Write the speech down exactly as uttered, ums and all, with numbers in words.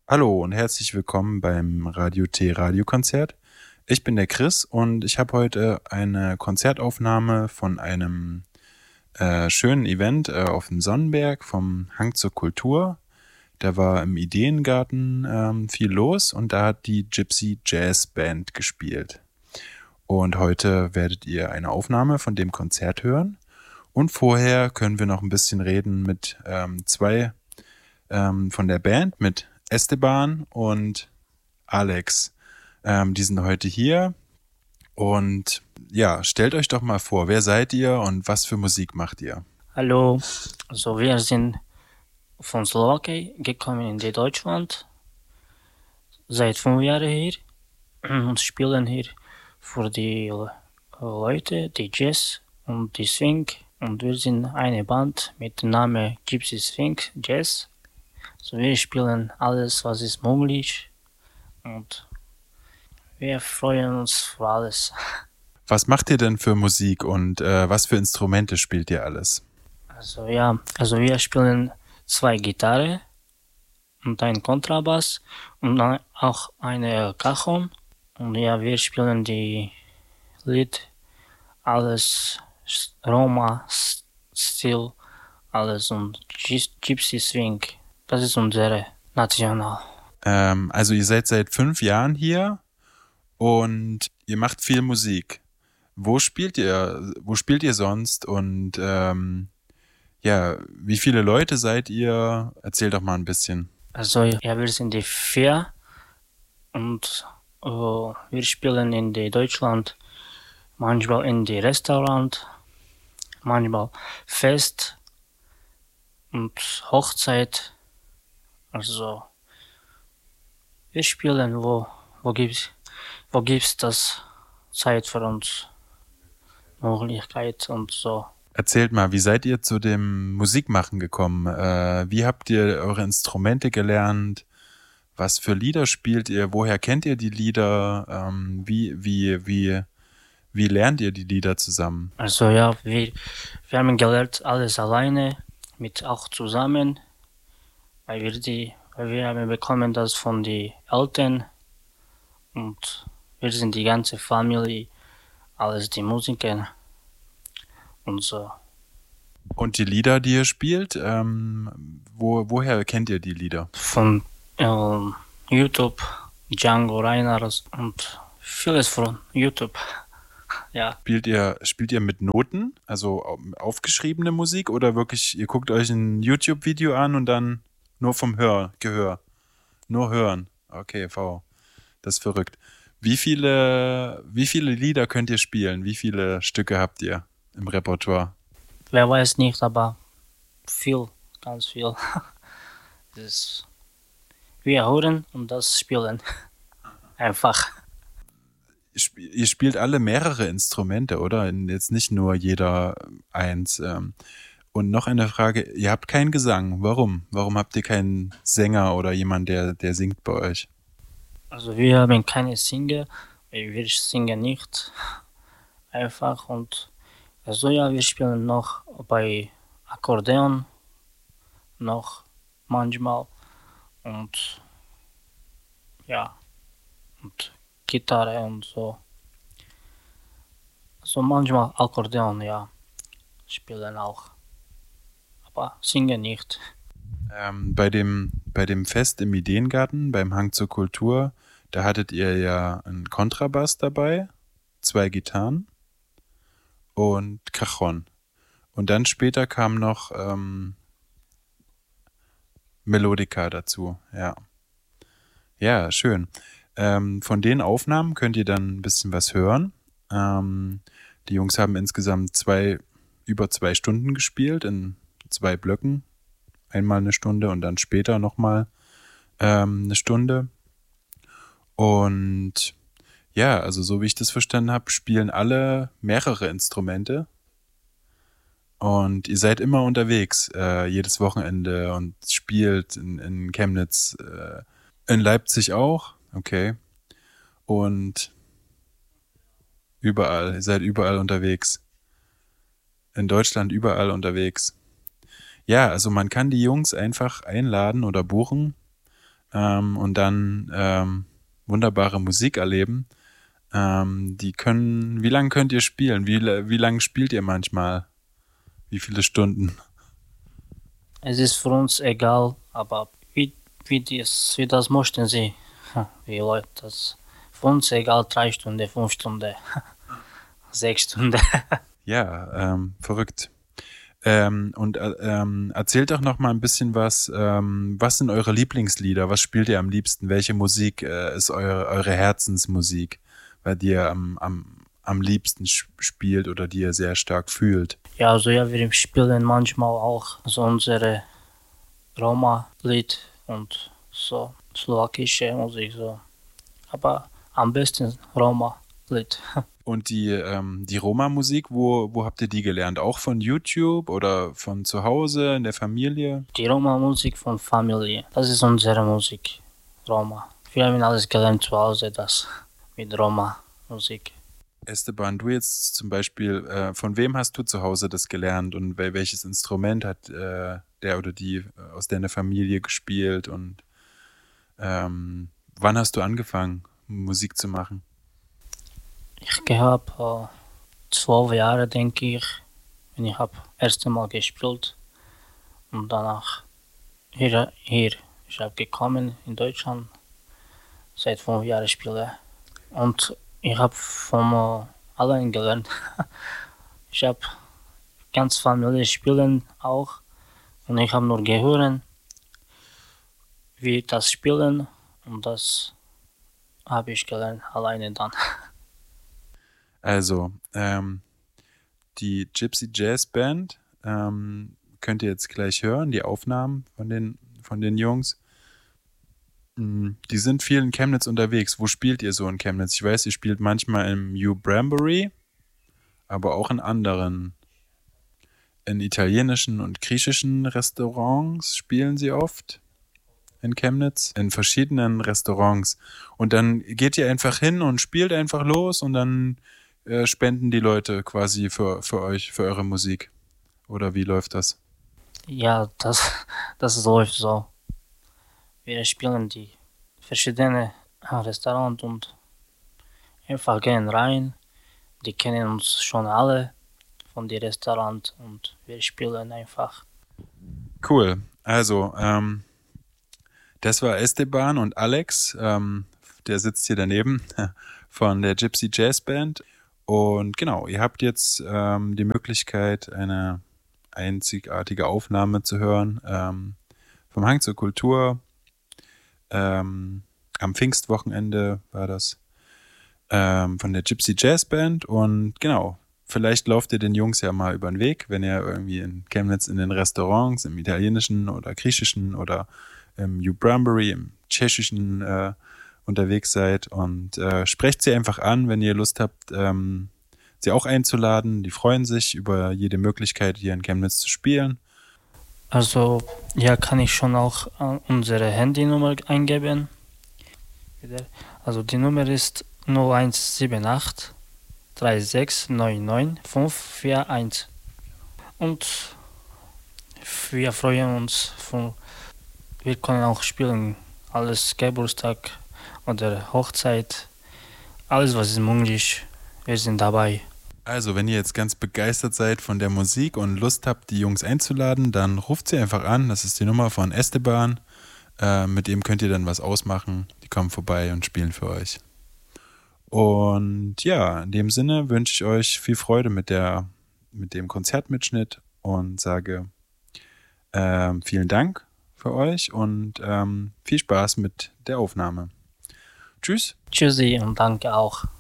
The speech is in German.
Hallo und herzlich willkommen beim Radio T Radiokonzert. Ich bin der Chris und ich habe heute eine Konzertaufnahme von einem äh, schönen Event äh, auf dem Sonnenberg vom Hang zur Kultur. Da war im Ideengarten ähm, viel los und da hat die Gypsy Jazz Band gespielt. Und heute werdet ihr eine Aufnahme von dem Konzert hören. Und vorher können wir noch ein bisschen reden mit ähm, zwei ähm, von der Band, mit Esteban und Alex. Ähm, die sind heute hier. Und ja, stellt euch doch mal vor, wer seid ihr und was für Musik macht ihr? Hallo, also wir sind von Slowakei gekommen in die Deutschland seit fünf Jahren hier und spielen hier für die Le- Leute, die Jazz und die Swing, und wir sind eine Band mit dem Namen Gypsy Swing Jazz. Also wir spielen alles, was ist möglich, und wir freuen uns für alles. Was macht ihr denn für Musik und äh, was für Instrumente spielt ihr alles? Also ja, also wir spielen zwei Gitarre und ein Kontrabass und dann auch eine Cajon. Und ja, wir spielen die Lied, alles S- Roma, S- Stil, alles und Gys- Gypsy Swing. Das ist unsere National. Ähm, also ihr seid seit fünf Jahren hier und ihr macht viel Musik. Wo spielt ihr? Wo spielt ihr sonst? Und ähm, ja, wie viele Leute seid ihr? Erzähl doch mal ein bisschen. Also ja, wir sind die vier und äh, wir spielen in die Deutschland, manchmal in die Restaurant, manchmal Fest und Hochzeit. Also wir spielen, wo, wo gibt's, wo gibt's das Zeit für uns, Möglichkeit und so. Erzählt mal, wie seid ihr zu dem Musikmachen gekommen? Äh, wie habt ihr eure Instrumente gelernt? Was für Lieder spielt ihr? Woher kennt ihr die Lieder? Ähm, wie, wie, wie, wie lernt ihr die Lieder zusammen? Also ja, wir, wir haben gelernt alles alleine, mit auch zusammen, weil wir die, weil wir haben bekommen das von den Eltern, und wir sind die ganze Familie, alles die Musiker und so. Und die Lieder, die ihr spielt, ähm, wo, woher kennt ihr die Lieder? Von ähm, YouTube, Django Reinhardt und vieles von YouTube. Ja, Spielt ihr, spielt ihr mit Noten, also au- aufgeschriebene Musik oder wirklich, ihr guckt euch ein YouTube-Video an und dann nur vom Hör, Gehör, nur hören? Okay, V, das ist verrückt. Wie viele, wie viele Lieder könnt ihr spielen? Wie viele Stücke habt ihr im Repertoire? wer weiß nicht, aber viel, ganz viel. Das, wir hören und das spielen. Einfach. Sp- Ihr spielt alle mehrere Instrumente, oder? Jetzt nicht nur jeder eins. Ähm. Und noch eine Frage, ihr habt keinen Gesang. Warum? Warum habt ihr keinen Sänger oder jemand, der, der singt bei euch? Also wir haben keine Singer, weil wir singen nicht einfach, und also ja, wir spielen noch bei Akkordeon noch manchmal und ja, und Gitarre und so. Also manchmal Akkordeon, ja, spielen auch, aber singen nicht. Ähm, bei dem, bei dem Fest im Ideengarten, beim Hang zur Kultur, da hattet ihr ja einen Kontrabass dabei, zwei Gitarren und Cajon. Und dann später kam noch ähm, Melodica dazu, ja. Ja, schön. Ähm, von den Aufnahmen könnt ihr dann ein bisschen was hören. Ähm, die Jungs haben insgesamt zwei, über zwei Stunden gespielt in zwei Blöcken. Einmal eine Stunde und dann später nochmal ähm, eine Stunde. Und ja, also so wie ich das verstanden habe, spielen alle mehrere Instrumente. Und ihr seid immer unterwegs, äh, jedes Wochenende und spielt in, in Chemnitz, äh, in Leipzig auch. Okay. Und überall, ihr seid überall unterwegs. In Deutschland überall unterwegs. Ja, also man kann die Jungs einfach einladen oder buchen. ähm, und dann ähm, wunderbare Musik erleben. Ähm, die können, wie lange könnt ihr spielen? Wie, wie lange spielt ihr manchmal? Wie viele Stunden? Es ist für uns egal, aber wie, wie, dies, wie das möchten sie. Wie läuft das? Für uns egal, drei Stunden, fünf Stunden, sechs Stunden. Ja, ähm, verrückt. Ähm, und äh, ähm, erzählt doch noch mal ein bisschen was. Ähm, was sind eure Lieblingslieder? Was spielt ihr am liebsten? Welche Musik äh, ist eure, eure Herzensmusik, bei die ihr am, am, am liebsten spielt oder die ihr sehr stark fühlt? Ja, also ja, wir spielen manchmal auch so unsere Roma-Lied und so slowakische Musik so. Aber am besten Roma-Lied. Und die, ähm, die Roma-Musik, wo, wo habt ihr die gelernt? Auch von YouTube oder von zu Hause, in der Familie? Die Roma-Musik von Familie, das ist unsere Musik, Roma. Wir haben alles gelernt zu Hause, das mit Roma-Musik. Esteban, du jetzt zum Beispiel, äh, von wem hast du zu Hause das gelernt und wel welches Instrument hat äh, der oder die äh, aus deiner Familie gespielt und ähm, wann hast du angefangen, Musik zu machen? Ich habe äh, zwölf Jahre, denke ich, und ich habe erst einmal gespielt und danach hier, hier ich habe gekommen in Deutschland, seit fünf Jahren spiele und ich habe von äh, allen gelernt. Ich habe ganz Familie spielen auch und ich habe nur gehört, wie das spielen und das habe ich gelernt alleine dann. Also, ähm, die Gypsy Jazz Band ähm, könnt ihr jetzt gleich hören, die Aufnahmen von den, von den Jungs. Mm, Die sind viel in Chemnitz unterwegs. Wo spielt ihr so in Chemnitz? Ich weiß, ihr spielt manchmal im New Brambury, aber auch in anderen. In italienischen und griechischen Restaurants spielen sie oft in Chemnitz, in verschiedenen Restaurants. Und dann geht ihr einfach hin und spielt einfach los und dann äh, spenden die Leute quasi für, für euch, für eure Musik. Oder wie läuft das? Ja, das, das läuft so. Wir spielen die verschiedenen Restaurants und einfach gehen rein. Die kennen uns schon alle von den Restaurants und wir spielen einfach. Cool. Also, ähm, das war Esteban und Alex, ähm, der sitzt hier daneben, von der Gypsy Jazz Band. Und genau, ihr habt jetzt ähm, die Möglichkeit, eine einzigartige Aufnahme zu hören ähm, vom Hang zur Kultur. Ähm, am Pfingstwochenende war das ähm, von der Gypsy Jazz Band. Und genau, vielleicht lauft ihr den Jungs ja mal über den Weg, wenn ihr irgendwie in Chemnitz in den Restaurants, im italienischen oder griechischen oder im New Brambury, im tschechischen äh, unterwegs seid und äh, sprecht sie einfach an, wenn ihr Lust habt, ähm, sie auch einzuladen. Die freuen sich über jede Möglichkeit, hier in Chemnitz zu spielen. Also, ja, kann ich schon auch äh, unsere Handynummer eingeben. Also, die Nummer ist null eins sieben acht drei sechs neun neun fünf vier eins. Und wir freuen uns, von, wir können auch spielen, alles Geburtstag oder Hochzeit, alles was ist möglich, wir sind dabei. Also, wenn ihr jetzt ganz begeistert seid von der Musik und Lust habt, die Jungs einzuladen, dann ruft sie einfach an. Das ist die Nummer von Esteban. Äh, mit dem könnt ihr dann was ausmachen. Die kommen vorbei und spielen für euch. Und ja, in dem Sinne wünsche ich euch viel Freude mit, der, mit dem Konzertmitschnitt und sage ähm, vielen Dank für euch und ähm, viel Spaß mit der Aufnahme. Tschüss. Tschüssi und danke auch.